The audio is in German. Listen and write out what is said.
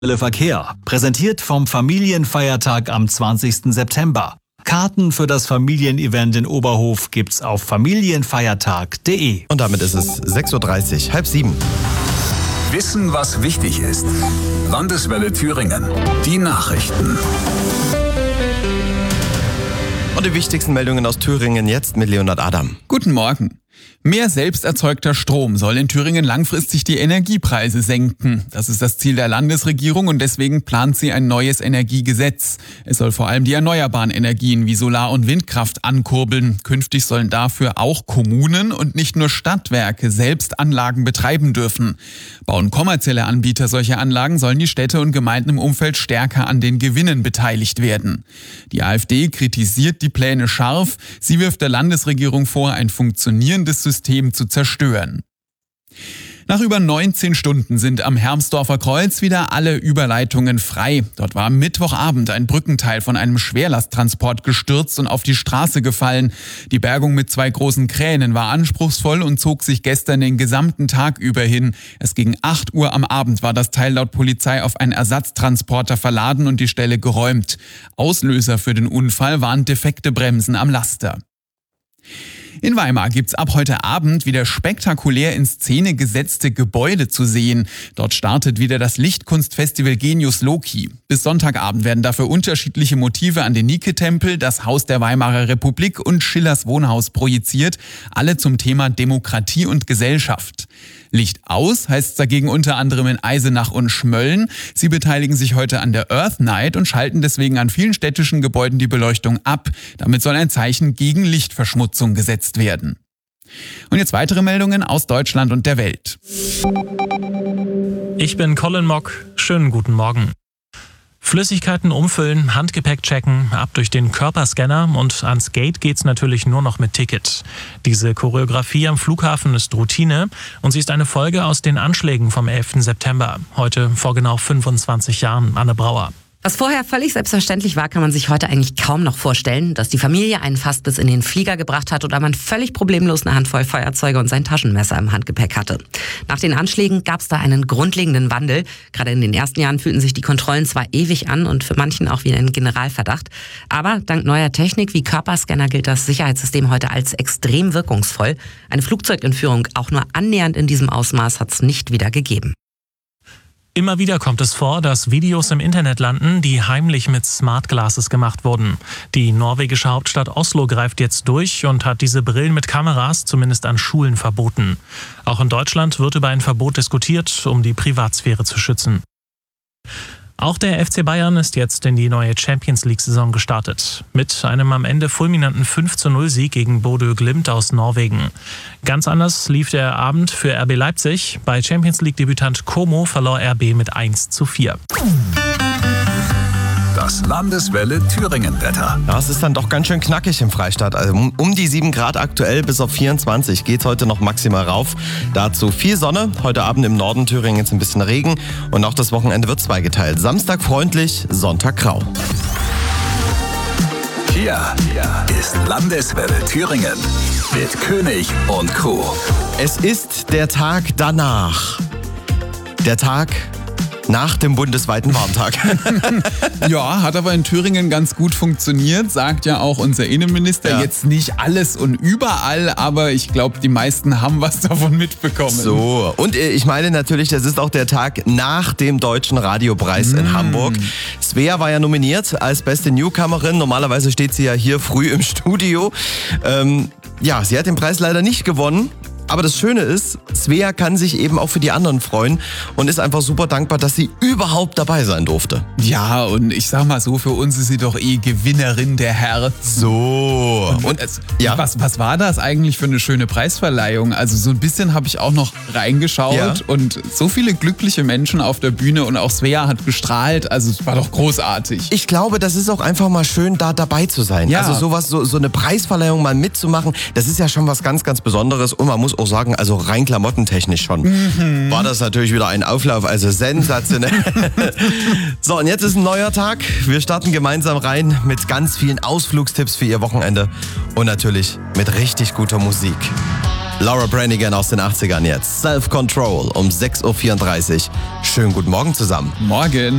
Verkehr, präsentiert vom Familienfeiertag am 20. September. Karten für das Familienevent in Oberhof gibt's auf familienfeiertag.de. Und damit ist es 6.30 Uhr, 6:30. Wissen, was wichtig ist. Landeswelle Thüringen. Die Nachrichten. Und die wichtigsten Meldungen aus Thüringen jetzt mit Leonhard Adam. Guten Morgen. Mehr selbst erzeugter Strom soll in Thüringen langfristig die Energiepreise senken. Das ist das Ziel der Landesregierung und deswegen plant sie ein neues Energiegesetz. Es soll vor allem die erneuerbaren Energien wie Solar- und Windkraft ankurbeln. Künftig sollen dafür auch Kommunen und nicht nur Stadtwerke selbst Anlagen betreiben dürfen. Bauen kommerzielle Anbieter solche Anlagen, sollen die Städte und Gemeinden im Umfeld stärker an den Gewinnen beteiligt werden. Die AfD kritisiert die Pläne scharf. Sie wirft der Landesregierung vor, ein funktionierendes System zu zerstören. Nach über 19 Stunden sind am Hermsdorfer Kreuz wieder alle Überleitungen frei. Dort war am Mittwochabend ein Brückenteil von einem Schwerlasttransport gestürzt und auf die Straße gefallen. Die Bergung mit 2 großen Kränen war anspruchsvoll und zog sich gestern den gesamten Tag über hin. Erst gegen 8 Uhr am Abend war das Teil laut Polizei auf einen Ersatztransporter verladen und die Stelle geräumt. Auslöser für den Unfall waren defekte Bremsen am Laster. In Weimar gibt's ab heute Abend wieder spektakulär in Szene gesetzte Gebäude zu sehen. Dort startet wieder das Lichtkunstfestival Genius Loci. Bis Sonntagabend werden dafür unterschiedliche Motive an den Nike-Tempel, das Haus der Weimarer Republik und Schillers Wohnhaus projiziert, alle zum Thema Demokratie und Gesellschaft. Licht aus heißt dagegen unter anderem in Eisenach und Schmölln. Sie beteiligen sich heute an der Earth Night und schalten deswegen an vielen städtischen Gebäuden die Beleuchtung ab. Damit soll ein Zeichen gegen Lichtverschmutzung gesetzt werden. Und jetzt weitere Meldungen aus Deutschland und der Welt. Ich bin Colin Mock. Schönen guten Morgen. Flüssigkeiten umfüllen, Handgepäck checken, ab durch den Körperscanner und ans Gate geht's natürlich nur noch mit Ticket. Diese Choreografie am Flughafen ist Routine und sie ist eine Folge aus den Anschlägen vom 11. September. Heute vor genau 25 Jahren. Anne Brauer. Was vorher völlig selbstverständlich war, kann man sich heute eigentlich kaum noch vorstellen, dass die Familie einen fast bis in den Flieger gebracht hat oder man völlig problemlos eine Handvoll Feuerzeuge und sein Taschenmesser im Handgepäck hatte. Nach den Anschlägen gab es da einen grundlegenden Wandel. Gerade in den ersten Jahren fühlten sich die Kontrollen zwar ewig an und für manchen auch wie ein Generalverdacht, aber dank neuer Technik wie Körperscanner gilt das Sicherheitssystem heute als extrem wirkungsvoll. Eine Flugzeugentführung auch nur annähernd in diesem Ausmaß hat es nicht wieder gegeben. Immer wieder kommt es vor, dass Videos im Internet landen, die heimlich mit Smart Glasses gemacht wurden. Die norwegische Hauptstadt Oslo greift jetzt durch und hat diese Brillen mit Kameras zumindest an Schulen verboten. Auch in Deutschland wird über ein Verbot diskutiert, um die Privatsphäre zu schützen. Auch der FC Bayern ist jetzt in die neue Champions-League-Saison gestartet. Mit einem am Ende fulminanten 5:0-Sieg gegen Bodø Glimt aus Norwegen. Ganz anders lief der Abend für RB Leipzig. Bei Champions-League-Debütant Como verlor RB mit 1:4. Das Landeswelle Thüringen-Wetter. Ja, es ist dann doch ganz schön knackig im Freistaat. Also um die 7 Grad aktuell, bis auf 24 geht's heute noch maximal rauf. Dazu viel Sonne, heute Abend im Norden Thüringens ein bisschen Regen und auch das Wochenende wird zweigeteilt. Samstag freundlich, Sonntag grau. Hier ist Landeswelle Thüringen mit König und Crew. Es ist der Tag danach. Der Tag nach dem bundesweiten Warntag. Ja, hat aber in Thüringen ganz gut funktioniert, sagt ja auch unser Innenminister. Ja. Jetzt nicht alles und überall, aber ich glaube, die meisten haben was davon mitbekommen. So, und ich meine natürlich, das ist auch der Tag nach dem Deutschen Radiopreis in Hamburg. Svea war ja nominiert als beste Newcomerin. Normalerweise steht sie ja hier früh im Studio. Ja, sie hat den Preis leider nicht gewonnen. Aber das Schöne ist, Svea kann sich eben auch für die anderen freuen und ist einfach super dankbar, dass sie überhaupt dabei sein durfte. Ja, und ich sag mal so, für uns ist sie doch Gewinnerin der Herzen. So. Und ja. Was war das eigentlich für eine schöne Preisverleihung? Also so ein bisschen habe ich auch noch reingeschaut und so viele glückliche Menschen auf der Bühne und auch Svea hat gestrahlt. Also es war doch großartig. Ich glaube, das ist auch einfach mal schön, da dabei zu sein. Ja. Also sowas, so eine Preisverleihung mal mitzumachen, das ist ja schon was ganz, ganz Besonderes. Und man muss auch sagen, also rein klamottentechnisch schon, war das natürlich wieder ein Auflauf, also sensationell. So, und jetzt ist ein neuer Tag. Wir starten gemeinsam rein mit ganz vielen Ausflugstipps für Ihr Wochenende und natürlich mit richtig guter Musik. Laura Branigan aus den 80ern jetzt. Self-Control um 6.34 Uhr. Schönen guten Morgen zusammen. Morgen.